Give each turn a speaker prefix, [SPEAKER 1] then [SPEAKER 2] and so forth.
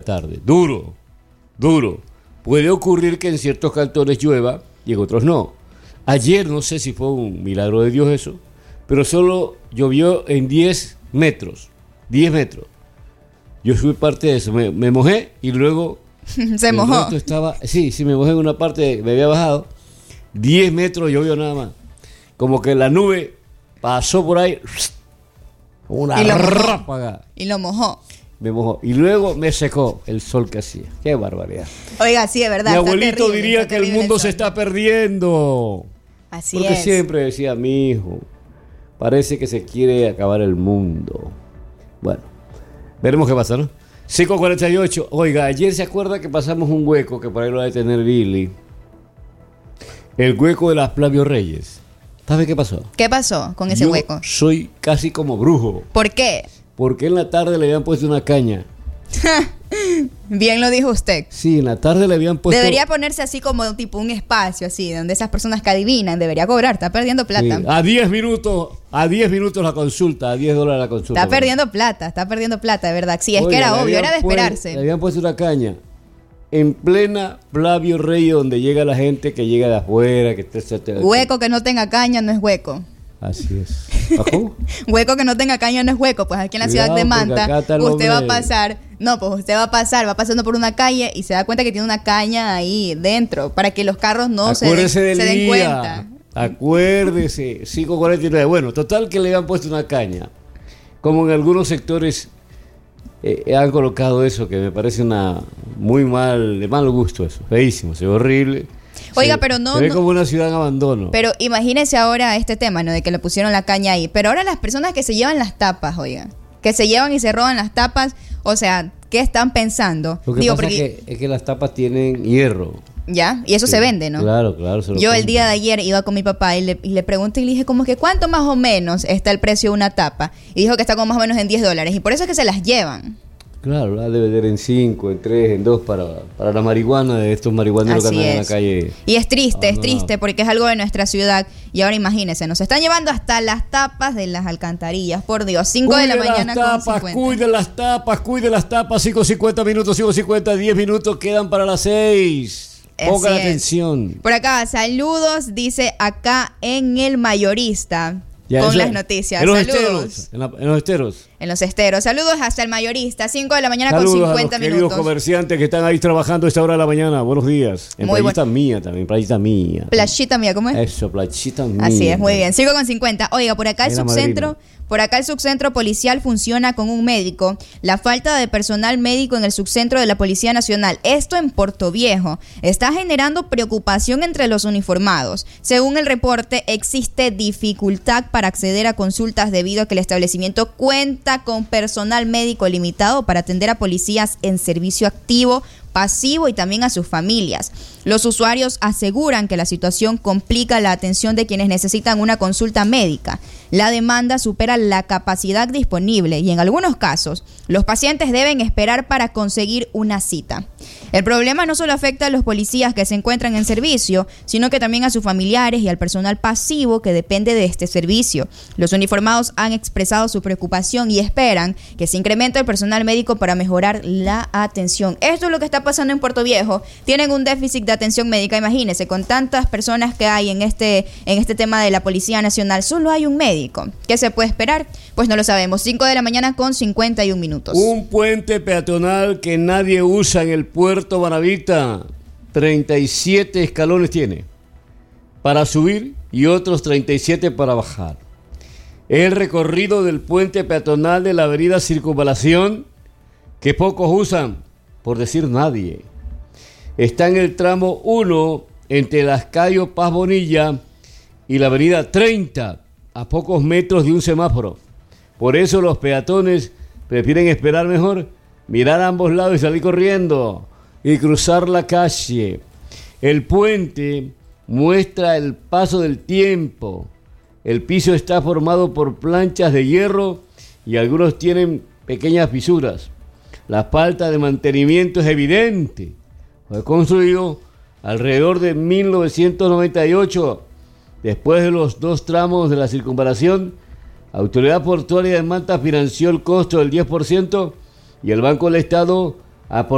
[SPEAKER 1] tarde. Duro. Puede ocurrir que en ciertos cantones llueva y en otros no. Ayer no sé si fue un milagro de Dios eso, pero solo llovió en 10 metros. 10 metros. Yo fui parte de eso. Me mojé y luego...
[SPEAKER 2] Se mojó.
[SPEAKER 1] Sí, me mojé en una parte, me había bajado. 10 metros llovió nada más. Como que la nube pasó por ahí. Una ráfaga.
[SPEAKER 2] Y lo mojó.
[SPEAKER 1] Me mojó. Y luego me secó el sol que hacía. Qué barbaridad.
[SPEAKER 2] Oiga, sí, de verdad.
[SPEAKER 1] Mi abuelito diría que el mundo se está perdiendo.
[SPEAKER 2] Así
[SPEAKER 1] porque
[SPEAKER 2] es.
[SPEAKER 1] Siempre decía, mi hijo, parece que se quiere acabar el mundo. Bueno, veremos qué pasa, ¿no? 5:48. Oiga, ayer se acuerda que pasamos un hueco que por ahí lo va a tener Billy. El hueco de las Flavio Reyes. ¿Sabe qué pasó?
[SPEAKER 2] ¿Qué pasó con ese hueco?
[SPEAKER 1] Soy casi como brujo.
[SPEAKER 2] ¿Por qué?
[SPEAKER 1] Porque en la tarde le habían puesto una caña.
[SPEAKER 2] Bien lo dijo usted.
[SPEAKER 1] Sí, en la tarde le habían puesto...
[SPEAKER 2] Debería ponerse así como tipo un espacio así, donde esas personas que adivinan, debería cobrar, está perdiendo plata.
[SPEAKER 1] Sí, a 10 minutos la consulta, a $10 la consulta.
[SPEAKER 2] Está perdiendo plata, de verdad. Sí, es que era obvio, era de esperarse.
[SPEAKER 1] Le habían puesto una caña en plena Flavio Reyes, donde llega la gente que llega de afuera, que
[SPEAKER 2] hueco que no tenga caña no es hueco.
[SPEAKER 1] Así es. ¿Cómo?
[SPEAKER 2] Hueco que no tenga caña no es hueco. Pues aquí en la ciudad de Manta, usted va a pasar. No, pues usted va pasando por una calle y se da cuenta que tiene una caña ahí dentro, para que los carros no se den cuenta.
[SPEAKER 1] Acuérdese, 5:49. Bueno, total que le habían puesto una caña. Como en algunos sectores han colocado eso, que me parece de mal gusto eso. Feísimo, se ve horrible.
[SPEAKER 2] Oiga, pero no...
[SPEAKER 1] Se ve como una ciudad en abandono.
[SPEAKER 2] Pero imagínese ahora este tema, ¿no? De que le pusieron la caña ahí. Pero ahora las personas que se llevan las tapas, oiga, que se llevan y se roban las tapas, o sea, ¿qué están pensando?
[SPEAKER 1] Lo que pasa es que las tapas tienen hierro.
[SPEAKER 2] ¿Ya? Y eso sí se vende, ¿no?
[SPEAKER 1] Claro.
[SPEAKER 2] Yo el día de ayer iba con mi papá y le pregunté y le dije como que ¿cuánto más o menos está el precio de una tapa? Y dijo que está como más o menos en $10. Y por eso es que se las llevan.
[SPEAKER 1] Claro, la debe vender en 5, en 3, en 2 para la marihuana de estos marihuaneros que andan en la calle.
[SPEAKER 2] Y es triste porque es algo de nuestra ciudad. Y ahora imagínense, nos están llevando hasta las tapas de las alcantarillas. Por Dios, 5 de la mañana con 50.
[SPEAKER 1] Cuide las tapas, 5:50 minutos, 5:50, 10 minutos quedan para las 6. Pongan atención.
[SPEAKER 2] Por acá, saludos, dice acá en el mayorista. Con las noticias. Saludos.
[SPEAKER 1] En los esteros.
[SPEAKER 2] En los esteros. Saludos hasta el mayorista. 5 de la mañana
[SPEAKER 1] Saludos
[SPEAKER 2] con 50
[SPEAKER 1] a los
[SPEAKER 2] minutos.
[SPEAKER 1] Queridos comerciantes que están ahí trabajando a esta hora de la mañana. Buenos días. En Playita Mía también. Playita Mía.
[SPEAKER 2] Playita Mía, ¿cómo es?
[SPEAKER 1] Eso, Playita Mía.
[SPEAKER 2] Así es, muy bien. Sigo con 50. Oiga, por acá el subcentro policial funciona con un médico. La falta de personal médico en el subcentro de la Policía Nacional, esto en Portoviejo, está generando preocupación entre los uniformados. Según el reporte, existe dificultad para acceder a consultas debido a que el establecimiento cuenta con personal médico limitado para atender a policías en servicio activo, pasivo y también a sus familias. Los usuarios aseguran que la situación complica la atención de quienes necesitan una consulta médica. La demanda supera la capacidad disponible y en algunos casos los pacientes deben esperar para conseguir una cita. El problema no solo afecta a los policías que se encuentran en servicio, sino que también a sus familiares y al personal pasivo que depende de este servicio. Los uniformados han expresado su preocupación y esperan que se incremente el personal médico para mejorar la atención. Esto es lo que está pasando en Portoviejo. Tienen un déficit de atención médica, imagínense, con tantas personas que hay en este tema de la Policía Nacional, solo hay un médico. ¿Qué se puede esperar? Pues no lo sabemos. 5 de la mañana con 51 minutos.
[SPEAKER 1] Un puente peatonal que nadie usa en el puerto Banavita. 37 escalones tiene para subir y otros 37 para bajar. El recorrido del puente peatonal de la avenida Circunvalación, que pocos usan, por decir nadie. Está en el tramo 1 entre Lascayo Paz Bonilla y la avenida 30, a pocos metros de un semáforo. Por eso los peatones prefieren esperar mejor, mirar a ambos lados y salir corriendo y cruzar la calle. El puente muestra el paso del tiempo. El piso está formado por planchas de hierro y algunos tienen pequeñas fisuras. La falta de mantenimiento es evidente. Fue construido alrededor de 1998. Después de los 2 tramos de la circunvalación, Autoridad Portuaria de Manta financió el costo del 10% y el Banco del Estado aportó